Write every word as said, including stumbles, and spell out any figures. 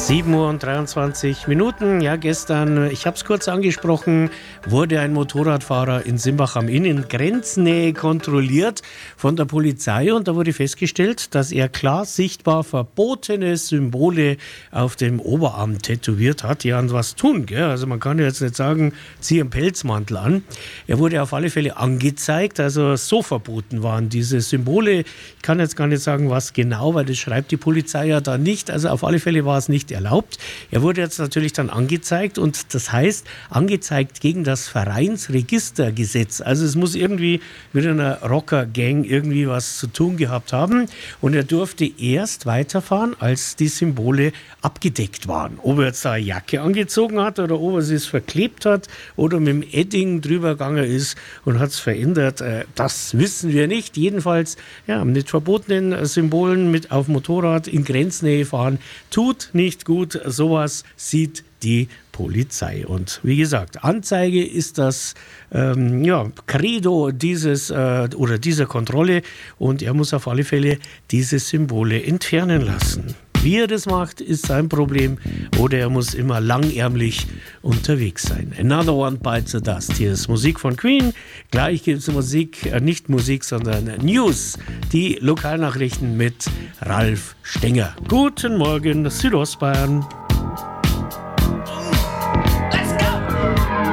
sieben Uhr und dreiundzwanzig Minuten. Ja, gestern, ich habe es kurz angesprochen, wurde ein Motorradfahrer in Simbach am Inn in Grenznähe kontrolliert von der Polizei und da wurde festgestellt, dass er klar sichtbar verbotene Symbole auf dem Oberarm tätowiert hat, die an was tun. Gell? Also man kann ja jetzt nicht sagen, zieh einen Pelzmantel an. Er wurde auf alle Fälle angezeigt, also so verboten waren diese Symbole. Ich kann jetzt gar nicht sagen, was genau, weil das schreibt die Polizei ja da nicht. Also auf alle Fälle war es nicht erlaubt. Er wurde jetzt natürlich dann angezeigt und das heißt, angezeigt gegen das Vereinsregistergesetz. Also es muss irgendwie mit einer Rocker-Gang irgendwie was zu tun gehabt haben und er durfte erst weiterfahren, als die Symbole abgedeckt waren. Ob er jetzt da eine Jacke angezogen hat oder ob er es verklebt hat oder mit dem Edding drüber gegangen ist und hat es verändert, das wissen wir nicht. Jedenfalls, ja, mit verbotenen Symbolen mit auf Motorrad in Grenznähe fahren, tut nicht gut. Sowas sieht die Polizei. Und wie gesagt, Anzeige ist das ähm, ja, Credo dieses äh, oder dieser Kontrolle und er muss auf alle Fälle diese Symbole entfernen lassen. Wie er das macht, ist sein Problem oder er muss immer langärmlich unterwegs sein. Another One Bites the Dust. Hier ist Musik von Queen. Gleich gibt es Musik, äh, nicht Musik, sondern News. Die Lokalnachrichten mit Ralf Stenger. Guten Morgen, Südostbayern.